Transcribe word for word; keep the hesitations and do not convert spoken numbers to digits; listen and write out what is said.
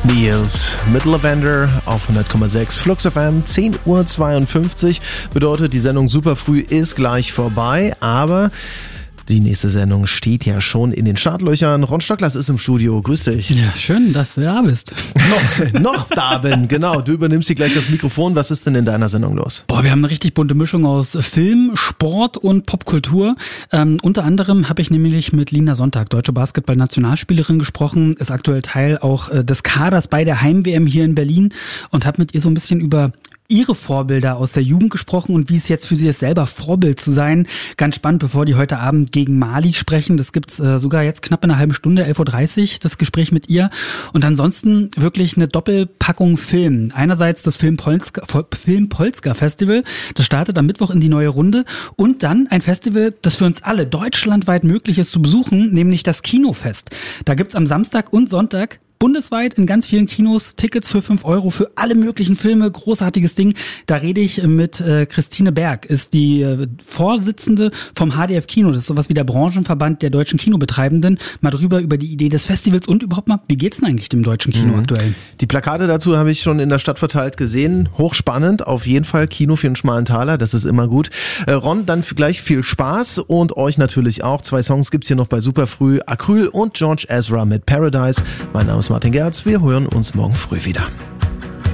Niels mit Lavender auf hundert Komma sechs Flux F M, zehn Uhr zweiundfünfzig. Bedeutet, die Sendung super früh ist gleich vorbei, aber die nächste Sendung steht ja schon in den Startlöchern. Ron Stocklers ist im Studio. Grüß dich. Ja, schön, dass du da bist. Noch, noch da bin, genau. Du übernimmst hier gleich das Mikrofon. Was ist denn in deiner Sendung los? Boah, wir haben eine richtig bunte Mischung aus Film, Sport und Popkultur. Ähm, unter anderem habe ich nämlich mit Lina Sonntag, deutsche Basketball-Nationalspielerin, gesprochen, ist aktuell Teil auch äh, des Kaders bei der Heim-W M hier in Berlin und habe mit ihr so ein bisschen über ihre Vorbilder aus der Jugend gesprochen und wie es jetzt für sie ist, selber Vorbild zu sein. Ganz spannend, bevor die heute Abend gegen Mali sprechen. Das gibt's äh, sogar jetzt knapp in einer halben Stunde, elf Uhr dreißig, das Gespräch mit ihr. Und ansonsten wirklich eine Doppelpackung Film. Einerseits das Film Polska, Film Polska Festival. Das startet am Mittwoch in die neue Runde. Und dann ein Festival, das für uns alle deutschlandweit möglich ist zu besuchen, nämlich das Kinofest. Da gibt's am Samstag und Sonntag bundesweit in ganz vielen Kinos Tickets für fünf Euro für alle möglichen Filme. Großartiges Ding. Da rede ich mit äh, Christine Berg, ist die äh, Vorsitzende vom H D F Kino. Das ist sowas wie der Branchenverband der deutschen Kinobetreibenden. Mal drüber über die Idee des Festivals und überhaupt mal, wie geht's denn eigentlich dem deutschen Kino mhm. aktuell? Die Plakate dazu habe ich schon in der Stadt verteilt gesehen. Hochspannend. Auf jeden Fall Kino für einen schmalen Taler. Das ist immer gut. Äh, Ron, dann gleich viel Spaß und euch natürlich auch. Zwei Songs gibt's hier noch bei Superfrüh. Acryl und George Ezra mit Paradise. Mein Name ist Martin Gerz, wir hören uns morgen früh wieder.